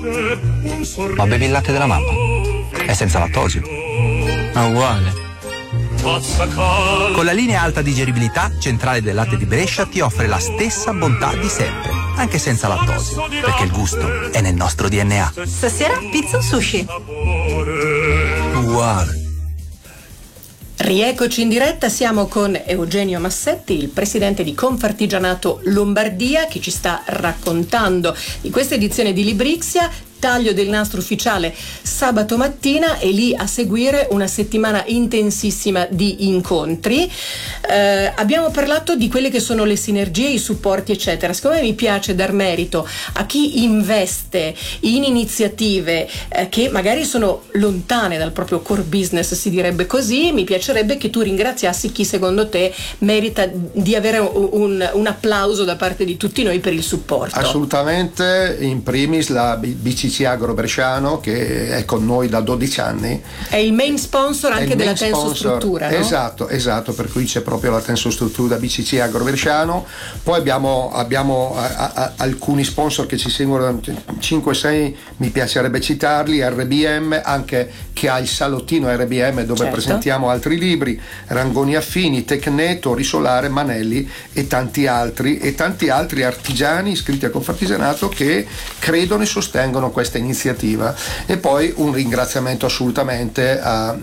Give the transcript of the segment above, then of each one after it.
Ma bevi il latte della mamma? È senza lattosio. Ma uguale. Con la linea alta digeribilità, Centrale del Latte di Brescia ti offre la stessa bontà di sempre, anche senza lattosio, perché il gusto è nel nostro DNA. Stasera pizza o sushi? Uguale. Rieccoci in diretta, siamo con Eugenio Massetti, il presidente di Confartigianato Lombardia, che ci sta raccontando di questa edizione di Librixia. Taglio del nastro ufficiale sabato mattina e lì a seguire una settimana intensissima di incontri. Abbiamo parlato di quelle che sono le sinergie, i supporti eccetera. Siccome mi piace dar merito a chi investe in iniziative che magari sono lontane dal proprio core business, si direbbe così, mi piacerebbe che tu ringraziassi chi secondo te merita di avere un applauso da parte di tutti noi per il supporto. Assolutamente, in primis la BCC Agro Bresciano, che è con noi da 12 anni. È il main sponsor anche della tensostruttura, no? Esatto, per cui c'è proprio la tensostruttura BCC Agro Bresciano. Poi abbiamo alcuni sponsor che ci seguono, 5-6, mi piacerebbe citarli, RBM, anche che ha il salottino RBM dove presentiamo altri libri, Rangoni Affini, Tecneto, Risolare, Manelli e tanti altri artigiani iscritti a Confartigianato che credono e sostengono questa iniziativa. E poi un ringraziamento assolutamente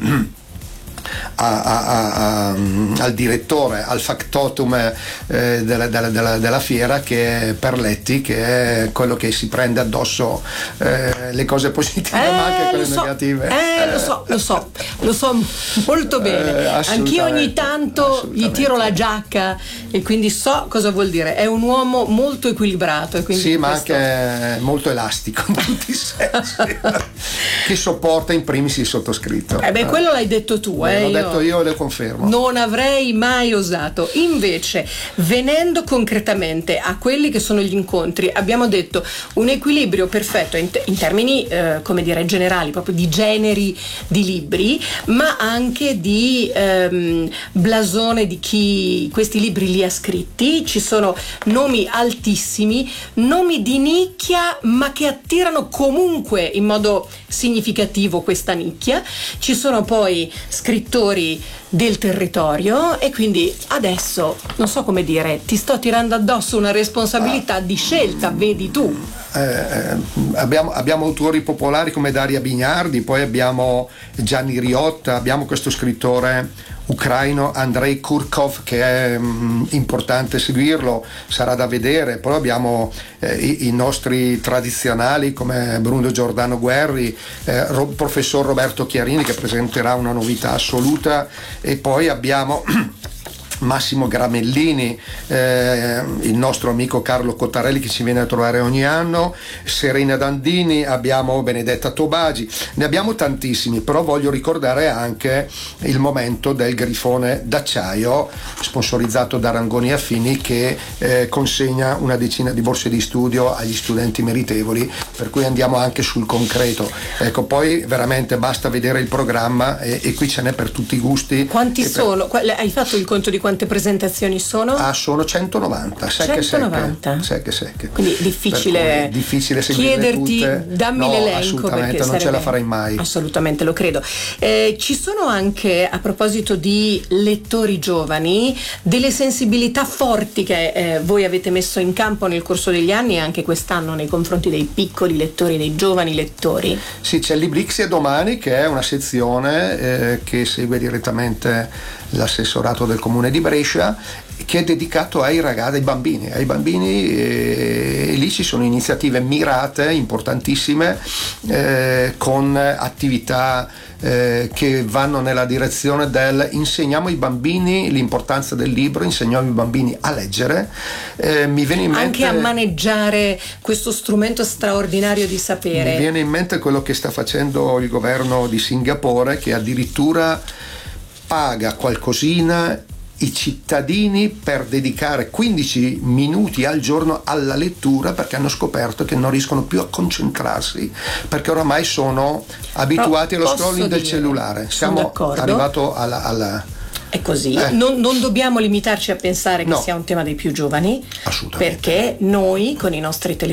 al direttore, al factotum della fiera, che è Perletti, che è quello che si prende addosso le cose positive ma anche quelle negative. Lo so molto bene. Anch'io ogni tanto gli tiro la giacca e quindi so cosa vuol dire. È un uomo molto equilibrato e quindi ma anche molto elastico in tutti i sensi, che sopporta in primis il sottoscritto. Quello l'hai detto tu. L'ho detto io e lo confermo. Non avrei mai osato. Invece, venendo concretamente a quelli che sono gli incontri, abbiamo detto un equilibrio perfetto in termini come dire generali, proprio di generi di libri, ma anche di blasone di chi questi libri li ha scritti. Ci sono nomi altissimi, nomi di nicchia, ma che attirano comunque in modo significativo questa nicchia. Ci sono poi scrittori del territorio e quindi adesso non so come dire, ti sto tirando addosso una responsabilità di scelta, vedi tu. Abbiamo autori popolari come Daria Bignardi, poi abbiamo Gianni Riotta, abbiamo questo scrittore ucraino Andrei Kurkov, che è importante seguirlo, sarà da vedere. Poi abbiamo i nostri tradizionali come Bruno Giordano Guerri, professor Roberto Chiarini, che presenterà una novità assoluta, e poi abbiamo Massimo Gramellini, il nostro amico Carlo Cottarelli, che ci viene a trovare ogni anno, Serena Dandini, abbiamo Benedetta Tobagi, ne abbiamo tantissimi. Però voglio ricordare anche il momento del Grifone d'acciaio, sponsorizzato da Rangoni Affini, che consegna una decina di borse di studio agli studenti meritevoli, per cui andiamo anche sul concreto. Ecco, poi veramente basta vedere il programma e qui ce n'è per tutti i gusti. Quanti sono? Hai fatto il conto di quante presentazioni sono? Sono 190. 190. Secche. Quindi difficile chiederti tutte. Dammi l'elenco, perché non ce la farei mai. Assolutamente, lo credo. Ci sono anche, a proposito di lettori giovani, delle sensibilità forti che voi avete messo in campo nel corso degli anni e anche quest'anno nei confronti dei piccoli lettori, dei giovani lettori. Sì, c'è Librixia Domani, che è una sezione che segue direttamente l'assessorato del comune di Brescia, che è dedicato ai ragazzi, ai bambini, e lì ci sono iniziative mirate, importantissime, con attività che vanno nella direzione del insegniamo ai bambini l'importanza del libro, insegniamo ai bambini a leggere, mi viene in mente anche a maneggiare questo strumento straordinario di sapere. Mi viene in mente quello che sta facendo il governo di Singapore, che addirittura paga qualcosina i cittadini per dedicare 15 minuti al giorno alla lettura, perché hanno scoperto che non riescono più a concentrarsi, perché oramai sono abituati allo scrolling del cellulare. Siamo arrivati alla È così, non dobbiamo limitarci a pensare che sia un tema dei più giovani, assolutamente, perché noi con i nostri